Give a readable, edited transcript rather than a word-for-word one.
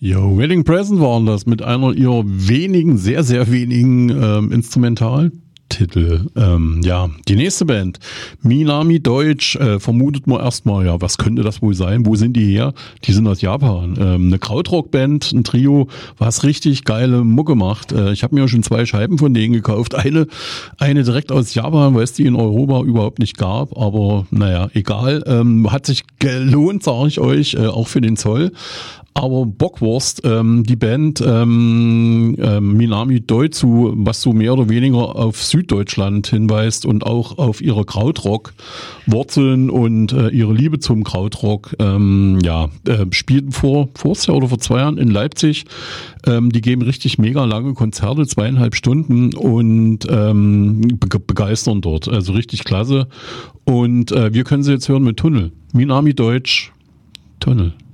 Yo, Wedding Present waren das mit einer ihrer wenigen, sehr, sehr wenigen Instrumentaltitel. Die nächste Band, Minami Deutsch, vermutet man erstmal, ja, was könnte das wohl sein? Wo sind die her? Die sind aus Japan. Eine Krautrock-Band, ein Trio, was richtig geile Mucke macht. Ich habe mir schon 2 Scheiben von denen gekauft. Eine direkt aus Japan, weil es die in Europa überhaupt nicht gab. Aber naja, egal. Hat sich gelohnt, sage ich euch, auch für den Zoll. Aber Bockwurst, die Band Minami Deutsu, was so mehr oder weniger auf Süddeutschland hinweist und auch auf ihre Krautrock-Wurzeln und ihre Liebe zum Krautrock, spielten vor 2 Jahren in Leipzig. Die geben richtig mega lange Konzerte, 2,5 Stunden und begeistern dort. Also richtig klasse. Und wir können sie jetzt hören mit Tunnel. Minami Deutsch, Tunnel.